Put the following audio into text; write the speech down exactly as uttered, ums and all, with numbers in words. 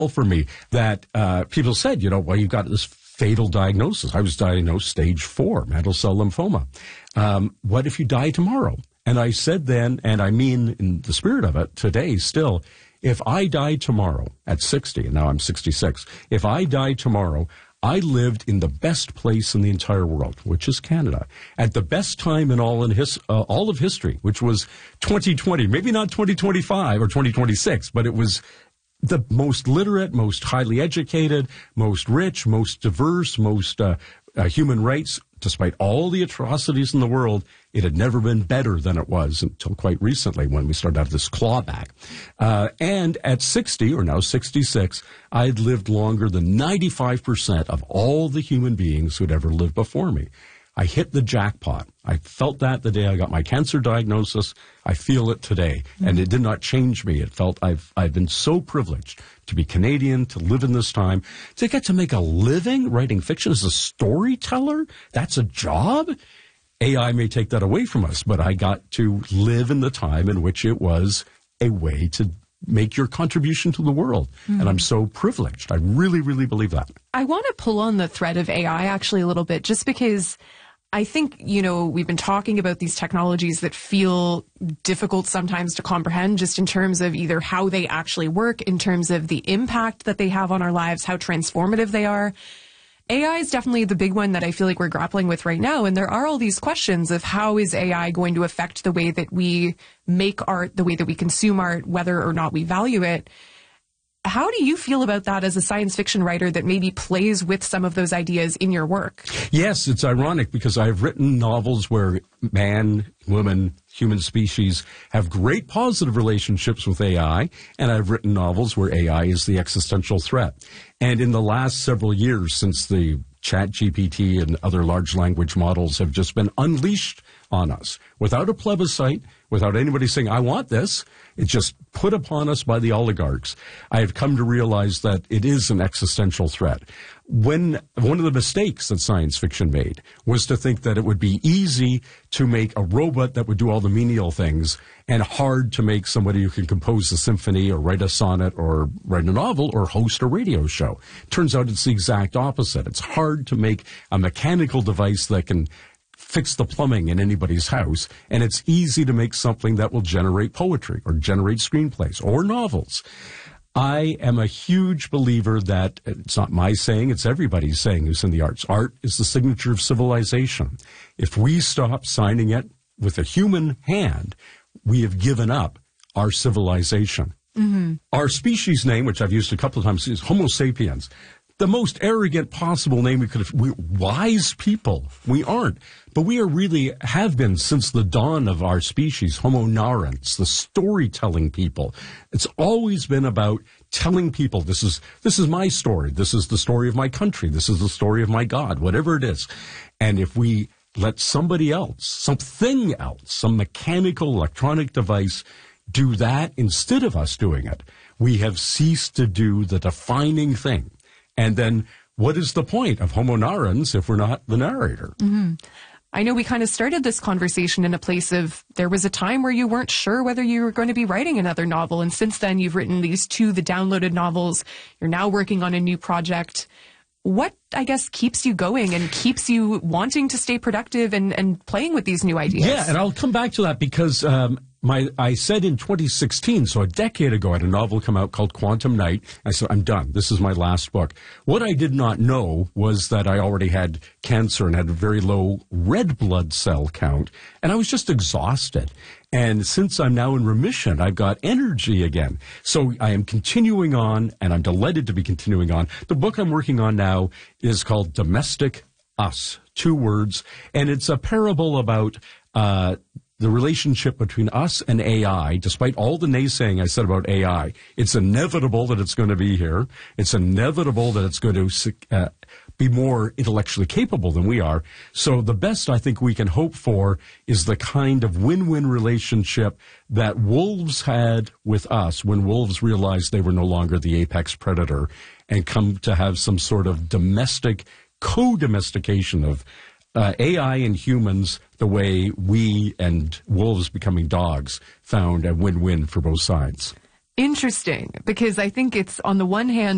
for me that uh, people said, you know, well, you've got this fatal diagnosis. I was diagnosed stage four, mantle cell lymphoma. Um, what if you die tomorrow? And I said then, and I mean in the spirit of it today still, if I die tomorrow at sixty, and now I'm sixty-six, if I die tomorrow, I lived in the best place in the entire world, which is Canada, at the best time in all in his, uh, all of history, which was twenty twenty, maybe not twenty twenty-five or twenty twenty-six, but it was the most literate, most highly educated, most rich, most diverse, most uh, uh, human rights. Despite all the atrocities in the world, it had never been better than it was until quite recently when we started to have this clawback. Uh, and at sixty, or now sixty-six, I had lived longer than ninety-five percent of all the human beings who'd ever lived before me. I hit the jackpot. I felt that the day I got my cancer diagnosis. I feel it today. Mm-hmm. And it did not change me. It felt I've, I've been so privileged to be Canadian, to live in this time, to get to make a living writing fiction as a storyteller. That's a job. A I may take that away from us, but I got to live in the time in which it was a way to make your contribution to the world. Mm. And I'm so privileged. I really, really believe that. I want to pull on the thread of A I actually a little bit, just because I think, you know, we've been talking about these technologies that feel difficult sometimes to comprehend, just in terms of either how they actually work, in terms of the impact that they have on our lives, how transformative they are. A I is definitely the big one that I feel like we're grappling with right now. And there are all these questions of how is A I going to affect the way that we make art, the way that we consume art, whether or not we value it. How do you feel about that as a science fiction writer that maybe plays with some of those ideas in your work? Yes, it's ironic because I've written novels where man, woman, human species have great positive relationships with A I, and I've written novels where A I is the existential threat. And in the last several years, since the Chat G P T and other large language models have just been unleashed on us without a plebiscite, without anybody saying, I want this, it's just put upon us by the oligarchs. I have come to realize that it is an existential threat. When one of the mistakes that science fiction made was to think that it would be easy to make a robot that would do all the menial things and hard to make somebody who can compose a symphony or write a sonnet or write a novel or host a radio show. Turns out it's the exact opposite. It's hard to make a mechanical device that can fix the plumbing in anybody's house, and it's easy to make something that will generate poetry or generate screenplays or novels. I am a huge believer that it's not my saying, it's everybody's saying who's in the arts. Art is the signature of civilization. If we stop signing it with a human hand, we have given up our civilization. Mm-hmm. Our species name, which I've used a couple of times, is Homo sapiens. The most arrogant possible name we could have. We're wise people. We aren't. But we are really, have been since the dawn of our species, Homo narrans, the storytelling people. It's always been about telling people, this is, this is my story. This is the story of my country. This is the story of my God, whatever it is. And if we let somebody else, something else, some mechanical electronic device do that instead of us doing it, we have ceased to do the defining thing. And then what is the point of Homo narrans if we're not the narrator? Mm-hmm. I know we kind of started this conversation in a place of there was a time where you weren't sure whether you were going to be writing another novel. And since then, you've written these two, the downloaded novels. You're now working on a new project. What, I guess, keeps you going and keeps you wanting to stay productive and, and playing with these new ideas? Yeah, and I'll come back to that because um, my I said in twenty sixteen, so a decade ago, I had a novel come out called Quantum Night. I said, I'm done. This is my last book. What I did not know was that I already had cancer and had a very low red blood cell count, and I was just exhausted. And since I'm now in remission, I've got energy again. So I am continuing on, and I'm delighted to be continuing on. The book I'm working on now is called Domestic Us, two words, and it's a parable about uh the relationship between us and A I. Despite all the naysaying I said about A I, it's inevitable that it's going to be here. It's inevitable that it's going to uh, be more intellectually capable than we are. So the best I think we can hope for is the kind of win-win relationship that wolves had with us when wolves realized they were no longer the apex predator and come to have some sort of domestic, co-domestication of Uh, A I and humans, the way we and wolves becoming dogs, found a win-win for both sides. Interesting, because I think it's on the one hand,